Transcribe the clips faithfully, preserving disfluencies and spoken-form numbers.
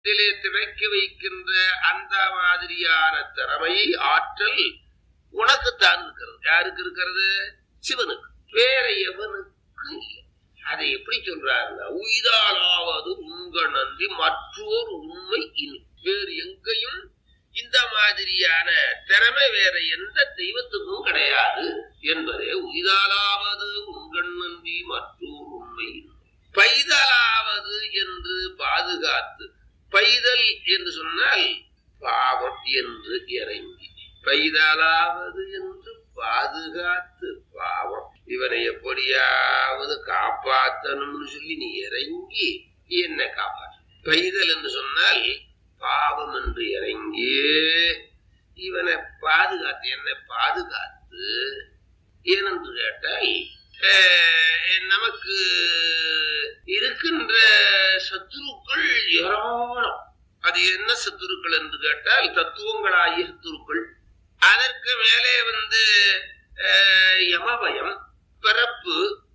இதிலே திளைக்க வைக்கின்ற அந்த மாதிரியான திறமை ஆற்றல் உனக்குத்தான் இருக்கிறது. யாருக்கு இருக்கிறது? சிவனுக்கு. வேற எவனுக்கு இல்லை. அதை எப்படி சொல்றாருன்னா, உய்தாலாவது உங்க நன்றி மற்றோர் உண்மை இனி. வேறு எங்கேயும் இந்த மாதிரியான திறமை வேற எந்த தெய்வத்துக்கும் கிடையாது என்பதே உய்தாலாவது உங்கள் நன்றி மற்றோர் உண்மை. பைதலாவது என்று பாதுகாத்து, பைதல் என்று சொன்னால் பாவம் என்று இறங்கி, பைதலாவது என்று பாதுகாத்து பாவம், இவனை எப்படியாவது காப்பாற்றணும்னு சொல்லி நீ இறங்கி என்னை காப்பாற்று. பைதல் என்று சொன்னால் பாவம் என்று இறங்கி இவனை பாதுகாத்து, என்னை பாதுகாத்து. ஏனென்று கேட்டால் நமக்கு இருக்கின்ற சத்துருக்கள் ஏராளம். அது என்ன சத்துருக்கள் என்று கேட்டால் தத்துவங்களாகிய சத்துருக்கள். அதற்கு மேலே வந்து யமபயம், பிறப்பு,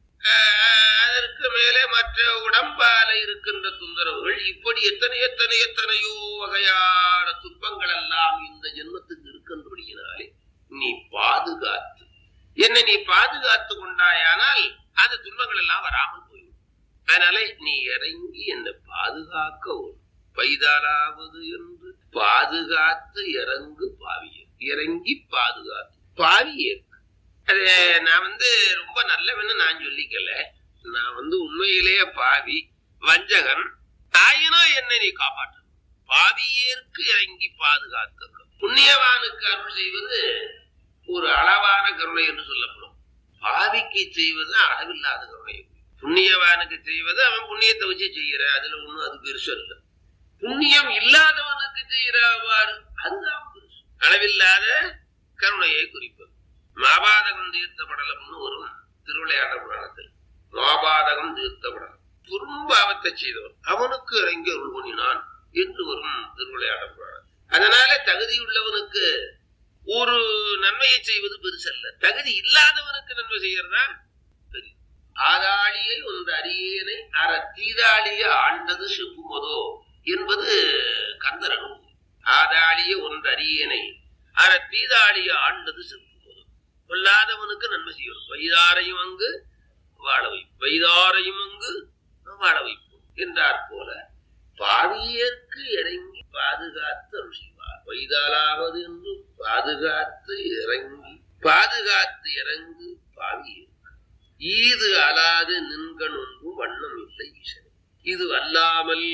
அதற்கு மேலே மற்ற உடம்பால இருக்கின்ற தொந்தரவுகள், இப்படி எத்தனை எத்தனை எத்தனையோ வகையான துன்பங்கள் எல்லாம் இந்த ஜென்மத்துக்கு இருக்கின்றபடியினாலே நீ பாதுகாத்து என்னை நீ பாதுகாத்து கொண்டாயானால் அந்த துன்பங்கள் எல்லாம் வராமல் போய்விடும். அதனால நீ இறங்கி என்னை பாதுகாக்க ஓடும். பைதாலாவது என்று பாதுகாத்து இறங்கு பாவிய, இறங்கி பாதுகாத்து பாவிய. அது நான் வந்து ரொம்ப நல்லவன்னு நான் சொல்லிக்கல. நான் வந்து உண்மையிலேயே பாவி, வஞ்சகன். ஆயினும் என்னை நீ காப்பாற்று. பாவியேற்கு இறங்கி பாதுகாத்து. புண்ணியவானுக்கு அருள் செய்வது ஒரு அளவான கருணை என்று சொல்லப்படும். பாவிக்கு செய்வது அளவில்லாத கருணை. புண்ணியவானுக்கு செய்வது அவன் புண்ணியத்தை வச்சு செய்யற, அதுல ஒண்ணும் அது பெருசு அல்ல. புண்ணியம் இல்லாதவனுக்கு செய்யறவாறு அதுதான் பெருசு. அளவில்லாத கருணையை குறிப்பது. மாபாதகம் தீர்த்த படலம்னு வரும் திருவிளையாட புராணத்தில். மாபாதகம் தீர்த்த படலம், துரும்பாவத்தை செய்தவன் அவனுக்கு இறங்கி அருள் பண்ணினான் என்று வரும் திருவிளையாட புராணம். அதனால தகுதியுள்ளவனுக்கு ஒரு நன்மையை செய்வது பெருசல்ல, தகுதி இல்லாதவனுக்கு நன்மை செய்யறதா பெரிய. ஆதாளியை ஒன்று அரியேனை அற தீதாளிய ஆண்டது செப்புமதோ என்பது கந்தரனும். ஆதாளிய ஒன்று அரியேனை அற தீதாளிய ஆண்டது செப்புமதோ. கொல்லாதவனுக்கு நன்மை செய்யணும். வைதாரையும் அங்கு வாழ வைப்போம், வைதாரையும் அங்கு வாழ வைப்போம் என்றார் போல பாவியற்கு இறங்கி பாதுகாத்து அருள் செய்வார். வைதாலாவது என்று பாதுகாத்து இறங்கி பாதுகாத்து இறங்கு பாவியற்கு. ஈது அலாது நின்கண் ஒன்றும் வண்ணம் இல்லை ஈசனே. இது அல்லாமல்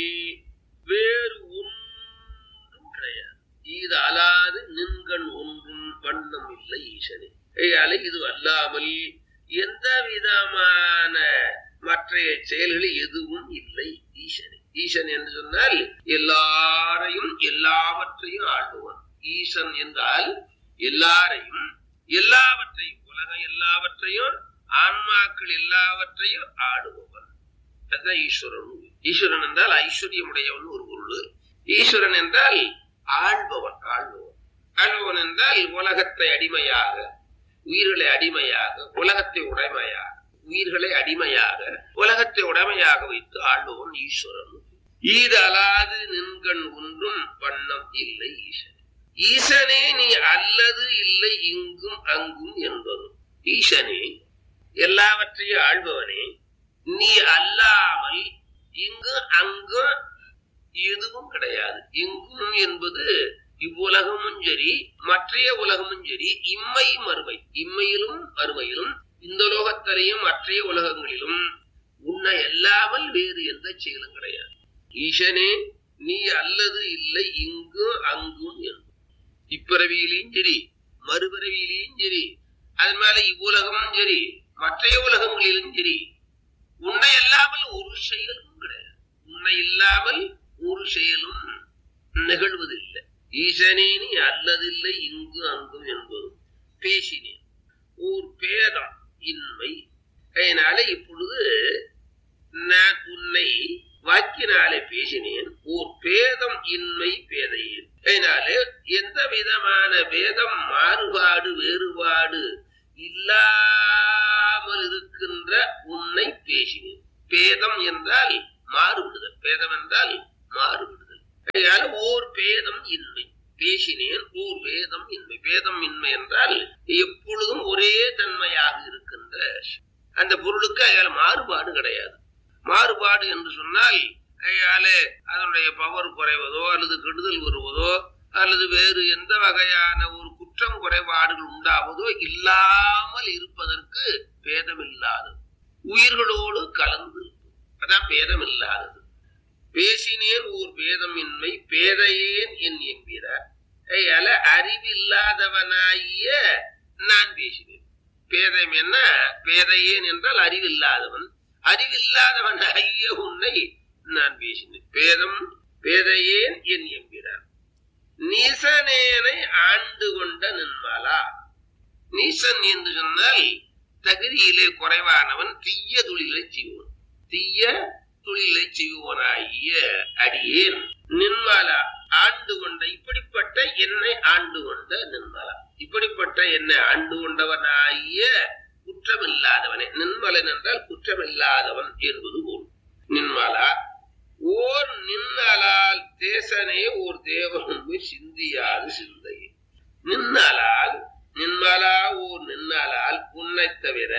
வேறு ஒன்றும் கிடையாது. இது அலாது நின்கண் ஒன்றும் வண்ணம் இல்லை ஈசனே. இது அல்லாமல் எந்த விதமான மற்ற செயல்களில் எதுவும் இல்லை ஈசனே. ஈசன் என்று சொன்னால் எல்லாரையும் எல்லாவற்றையும் ஆளுவான். ஈசன் என்றால் எல்லாரையும் எல்லாவற்றையும், உலகம் எல்லாவற்றையும், ஆன்மாக்கள் எல்லாவற்றையும் ஆடுபவன். அதுதான் ஈஸ்வரன். ஈஸ்வரன் என்றால் ஐஸ்வர்யம் உடையவன் ஒரு பொருள். ஈஸ்வரன் என்றால் ஆள்பவன். ஆள்பவன் ஆள்பவன் என்றால் உலகத்தை அடிமையாக, உயிர்களை அடிமையாக, உலகத்தை உடைமையாக, உயிர்களை அடிமையாக, உலகத்தை உடைமையாக வைத்து ஆள்பவன் ஈஸ்வரன். ஈது அலாது நின்கண் ஒன்றும் வண்ணம் இல்லை ஈசனே. ஈசனே நீ அல்லது இல்லை இங்கும் அங்கும் என்பதும். ஈசனே எல்லாவற்றையும் ஆள்பவனே, நீ அல்லாமல் இங்கு அங்கும் எதுவும் கிடையாது. இங்கும் என்பது இவ்வுலகமும் சரி மற்றைய உலகமும் சரி, இம்மை மறுமை, இம்மையிலும் மறுமையிலும் இந்த லோகத்திலையும் மற்றைய உலகங்களிலும் உன்னை அல்லாமல் வேறு எந்த செயலும் கிடையாது. ஈசனே நீ அல்லது இல்லை இங்கும் அங்கும் என்பது. இப்பிறவியிலையும் சரி மறுபிறவியிலையும் சரி, அதன் மேல இவ்வுலகமும் சரி மற்றைய உலகங்களிலும் சரி, உன்னை இல்லாமல் ஒரு செயலும் கிடையாது. உன்னை இல்லாமல் ஒரு செயலும் நிகழ்வதில்லை. ஈசனே நீ அல்லதில்லை இங்கு அங்கும் என்பதும் பேசினேன். ஓர் பேதம் இன்மை. அதனால இப்பொழுது நான் உன்னை வாக்கினாலே பேசினேன். ஓர் பேதம் இன்மை பேதையேன். அதனாலே எந்த விதமான பேதம், மாறுபாடு, வேறுபாடு இல்லாமல் இருக்கின்ற உன்னை பேசினேன். பேதம் என்றால் மாறுபடுதல். பேதம் என்றால் மாறுபடுதல். ஓர் பேதம் இன்மை பேசினேன். ஓர் வேதம் இன்மை. வேதம் இன்மை என்றால் எப்பொழுதும் ஒரே தன்மையாக இருக்கின்ற அந்த பொருளுக்கு அயால மாறுபாடு கிடையாது. மாறுபாடு என்று சொன்னால் அயால அதனுடைய பவர் குறைவதோ அல்லது கெடுதல் வருவதோ அல்லது வேறு எந்த வகையான ஒரு குற்றம் குறைபாடுகள் உண்டாவதோ இல்லாமல் இருப்பதற்கு பேதம் இல்லாதது. உயிர்களோடு கலந்து அதான் பேதம் இல்லாதது. பேசினேன் ஓர் பேதம் இன்மை பேதையேன் என் என்கிறார். அயால அறிவில்லாதவனாகிய நான் பேசினேன். பேதம் என்ன? பேதையேன் என்றால் அறிவில்லாதவன். அறிவில்லாதவனாகிய உன்னை நான் பேசினேன். பேதம் பேதையேன் என் என்கிறார். நீசனேனை ஆண்டு கொண்ட நின்மாலா. நீசன் என்று சொன்னால் தகுதியிலே குறைவானவன், தீய தொழிலை செய்வோன். தீய தொழிலை செய்வோனாகிய அடியேன் நின்மாலா ஆண்டு கொண்ட இப்படிப்பட்ட என்னை ஆண்டு கொண்ட நின்மாலா. இப்படிப்பட்ட என்னை ஆண்டு கொண்டவனாகிய குற்றமில்லாதவனே. நின்மலன் என்றால் குற்றமில்லாதவன் என்பது போல். நின்மாலா ஓர் நின்னலால் தேசனே ஓர் தேவனுமே சிந்தியாது சிந்தை. நின்னலால் நின்மலா ஓர் நின்னலால் உன்னை தவிர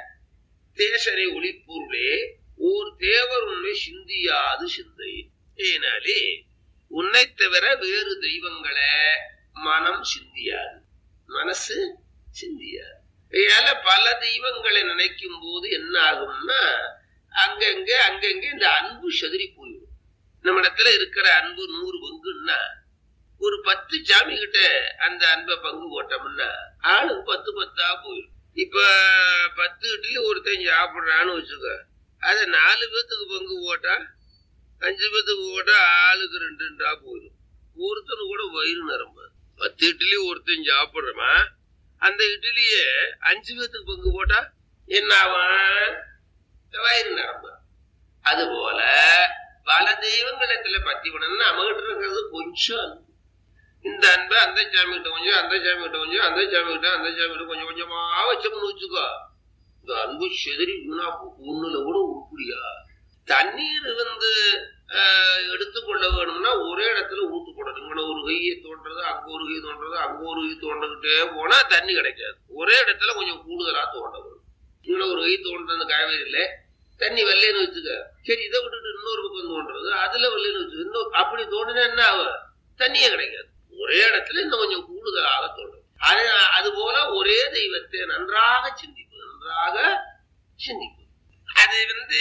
தேசனை ஒளிப்பொருளே ஓர் தேவர் உண்மை சிந்தியாது சிந்தை. ஏனாலே உன்னை தவிர வேறு தெய்வங்களை மனம் சிந்தியாது, மனசு சிந்தியாது. ஏல பல தெய்வங்களை நினைக்கும் போது என்ன ஆகும்னா அங்கங்க அங்கங்க இந்த அன்பு செதறி போயிடும். நம்ம இடத்துல இருக்கிற அன்பு நூறு பங்குன்னா ஒரு பத்து சாமி கிட்ட அந்த அன்பை பங்கு போட்டோம்னா ஆளுக்கு பத்து பத்தா போயிடும். இப்ப பத்து இட்லி ஒருத்தன் சாப்பிடுறான்னு வச்சுக்க, அதை நாலு பேத்துக்கு பங்கு போட்டா அஞ்சு பேத்துக்கு போட்டா ஆளுக்கு ரெண்டு ரெண்டா போயிடும். ஒருத்தனு கூட வயிறு நிரம்ப. பத்து இட்லி ஒருத்தன் சாப்பிடுறமா அந்த இட்லிய அஞ்சு பேத்துக்கு பங்கு போட்டா என்ன ஆவான்? வயிறு நிரம்ப. அது போல பல தெய்வங்களத்துல பத்தி பண்ணணும்னா நம்மகிட்ட இருக்கிறது கொஞ்சம் அன்பு. இந்த அன்பை அந்த சாமி கிட்ட கொஞ்சம், அந்த சாமி கிட்ட கொஞ்சம், அந்த சாமி கிட்ட அந்த சாமி கிட்ட கொஞ்சம் கொஞ்சமா வச்சோம்னு வச்சுக்கோ, இந்த அன்பு செதறி ஒண்ணுல கூட உருப்படியா. தண்ணீர் வந்து எடுத்துக்கொள்ள வேணும்னா ஒரே இடத்துல ஊத்து போடணும். இங்கன ஒரு கையை தோன்றது, அங்க ஒரு கை தோன்றது, அங்க ஒரு கை தோன்றகிட்டே போனா தண்ணி கிடைக்காது. ஒரே இடத்துல கொஞ்சம் கூடுதலா தோண்ட வேணும். இங்கன ஒரு கை தோன்றது காவேரியில தண்ணி வெள்ளைன்னு வச்சுக்க, சரி இதை விட்டுட்டு இன்னொரு பக்கம் தோன்றது, அதுல வெள்ளைன்னு வச்சுக்க, இன்னும் அப்படி தோண்டினா என்ன ஆகும்? தண்ணியே கிடைக்காது. ஒரே இடத்துல இன்னும் கொஞ்சம் கூடுதலாக தோன்றும். அது அது போல ஒரே தெய்வத்தை நன்றாக சிந்திப்பது, நன்றாக சிந்திப்பது. அது வந்து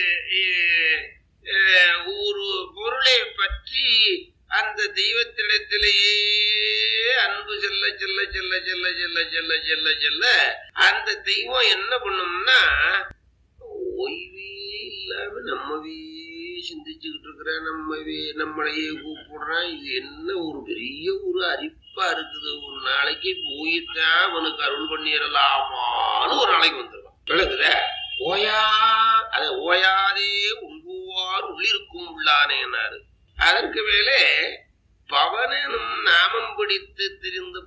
ஒரு பொருளை பற்றி அந்த தெய்வத்திடத்திலேயே அன்பு செல்ல செல்ல செல்ல செல்ல செல்ல செல்ல செல்ல செல்ல அந்த தெய்வம் என்ன பண்ணும்னா ஓய்வே இல்லாம நம்மவே சிந்திச்சுக்கிட்டு இருக்கிற, நம்மவே நம்மளையே கூப்பிடுறான். இது என்ன ஒரு பெரிய ஒரு அரிப்பா இருக்குது. ஒரு நாளைக்கு போயிட்டான் அவனுக்கு அருள் பண்ணிடலாமான்னு ஒரு நாளைக்கு வந்துடுவான். விளக்குத ஓயா அத ஓயாதே உள்குவார் உள்ளிருக்கும் உள்ளானேனாரு. அதற்கு மேலே பவனும் நாமம் பிடித்து திரிந்து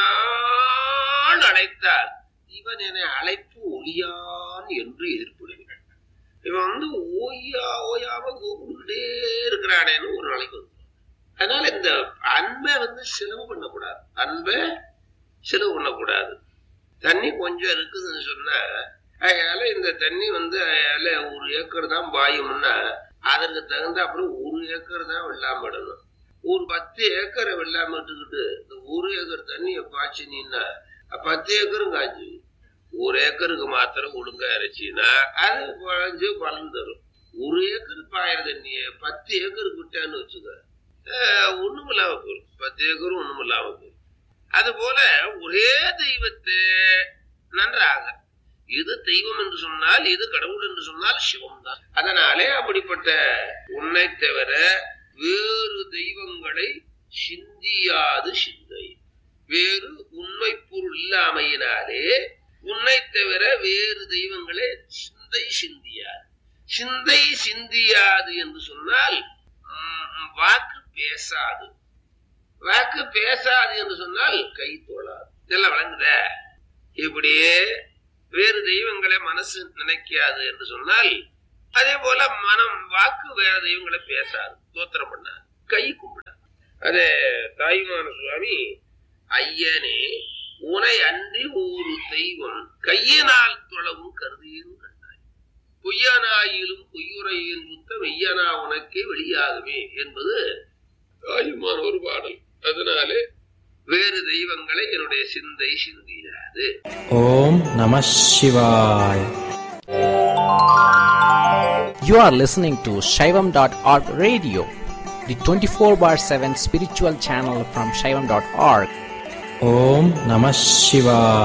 பண்ணால் அழைத்தார் இவன் என அழைப்பு ஒளியான் என்று எதிர்ப்புடுகிறான். இவன் வந்து ஓய்யா ஓயாம கூப்பிட்டுக்கிட்டே இருக்கிறானேன்னு ஒரு நாளைக்கு வந்து. அதனால இந்த அன்பை வந்து செலவு பண்ணக்கூடாது, அன்பை செலவு பண்ணக்கூடாது. தண்ணி கொஞ்சம் இருக்குதுன்னு சொன்னா அதனால இந்த தண்ணி வந்து அதனால ஒரு ஏக்கர் தான் பாயும்னா அதற்கு தகுந்த அப்புறம் ஒரு ஏக்கர் தான் வெள்ளாம இடணும். ஒரு பத்து ஏக்கரை வெள்ளாம விட்டுக்கிட்டு இந்த ஒரு ஏக்கர் தண்ணியை பாய்ச்சினா பத்து ஏக்கரும் காய்ச்சி ஒரு ஏக்கருக்கு மாத்திரம் ஒழுங்கா இறைச்சின்னா அது குழஞ்சு பலன் தரும். ஒரு ஏக்கருக்கு பாயிர தண்ணிய பத்து ஏக்கருக்கு விட்டான்னு வச்சுக்க ஒண்ணும் இல்லாம போயிடும். பத்து ஏக்கரும் ஒண்ணும் இல்லாம போயிடும். அது போல ஒரே தெய்வத்தை நன்றாக, இது தெய்வம் என்று சொன்னால் இது கடவுள் என்று சொன்னால் சிவம் தான். அதனாலே அப்படிப்பட்ட உன்னை தவிர வேறு தெய்வங்களை சிந்தியாது சிந்தை. வேறு உண்மை பொருள் இல்லாமையினாலே உன்னை தவிர வேறு தெய்வங்களே சிந்தை சிந்தியாது. சிந்தை சிந்தியாது என்று சொன்னால் வாக்கு பேசாது. வாக்கு பேசாது என்று சொன்னால் கை தோளாது. இதெல்லாம் வழங்குத. இப்படியே வேறு தெய்வங்களை மனசு நினைக்காது என்று சொன்னால் அதே போல மனம் வாக்கு வேற தெய்வங்களை பேசாது, தோத்திரம் பண்ணாது. கை கும்பிட. அதே தாயுமான சுவாமி, ஐயனே உனை அன்றி ஒரு தெய்வம் கையினால் தொழவும் கருதியும் கண்டாய், பொய்யனாயிலும் பொய்யுரையின் சுத்த மெய்யனா உனக்கே வெளியாகுமே என்பது தாயுமான ஒரு பாடல். அதனாலே வேறு தெய்வங்களை என்னுடைய சிந்தை சிந்தியாது. ஓம் நம சிவாய். You are listening to Shaivam dot org radio, the twenty-four bar seven spiritual channel from Shaivam dot org. Om Namah Shivaya.